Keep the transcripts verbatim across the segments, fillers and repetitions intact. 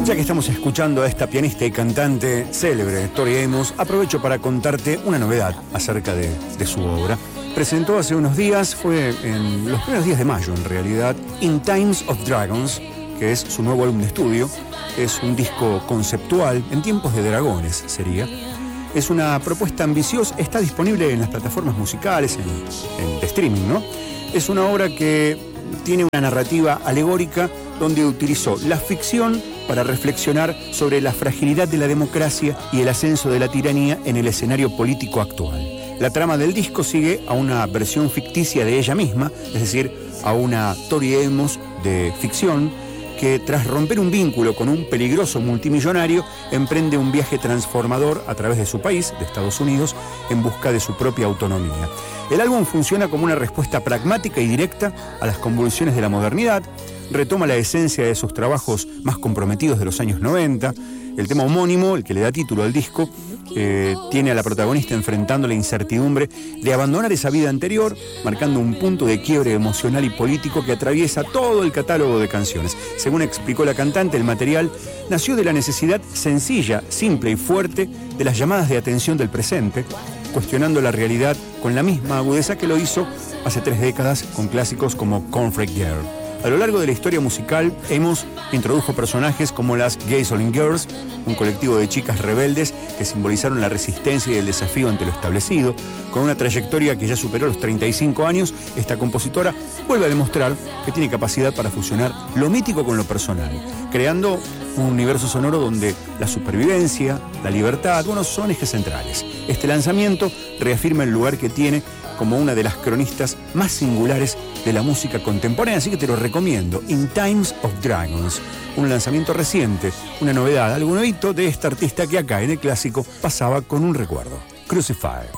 Ya que estamos escuchando a esta pianista y cantante célebre, Tori Amos, aprovecho para contarte una novedad acerca de, de su obra. Presentó hace unos días, fue en los primeros días de mayo en realidad, In Times of Dragons, que es su nuevo álbum de estudio. Es un disco conceptual, en tiempos de dragones sería. Es una propuesta ambiciosa, está disponible en las plataformas musicales, en, en de streaming, ¿no? Es una obra que tiene una narrativa alegórica donde utilizó la ficción para reflexionar sobre la fragilidad de la democracia y el ascenso de la tiranía en el escenario político actual. La trama del disco sigue a una versión ficticia de ella misma, es decir, a una Tori Amos de ficción, que tras romper un vínculo con un peligroso multimillonario, emprende un viaje transformador a través de su país, de Estados Unidos, en busca de su propia autonomía. El álbum funciona como una respuesta pragmática y directa a las convulsiones de la modernidad, retoma la esencia de sus trabajos más comprometidos de los años noventa. El tema homónimo, el que le da título al disco, eh, tiene a la protagonista enfrentando la incertidumbre de abandonar esa vida anterior, marcando un punto de quiebre emocional y político que atraviesa todo el catálogo de canciones. Según explicó la cantante, el material nació de la necesidad sencilla, simple y fuerte de las llamadas de atención del presente, cuestionando la realidad con la misma agudeza que lo hizo hace tres décadas con clásicos como Cornflake Girl. A lo largo de la historia musical, Amos introdujo personajes como las Gasoline Girls, un colectivo de chicas rebeldes que simbolizaron la resistencia y el desafío ante lo establecido. Con una trayectoria que ya superó los treinta y cinco años, esta compositora vuelve a demostrar que tiene capacidad para fusionar lo mítico con lo personal, creando un universo sonoro donde la supervivencia, la libertad, bueno, son ejes centrales. Este lanzamiento reafirma el lugar que tiene como una de las cronistas más singulares de la música contemporánea, así que te lo recomiendo. In Times of Dragons, un lanzamiento reciente, una novedad, algo nuevito de esta artista que acá en el clásico pasaba con un recuerdo. Crucified.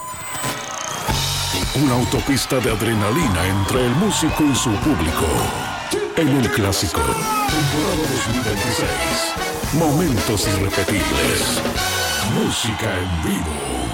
Una autopista de adrenalina entre el músico y su público. En el clásico, temporada dos mil veintiséis. Momentos irrepetibles. Música en vivo.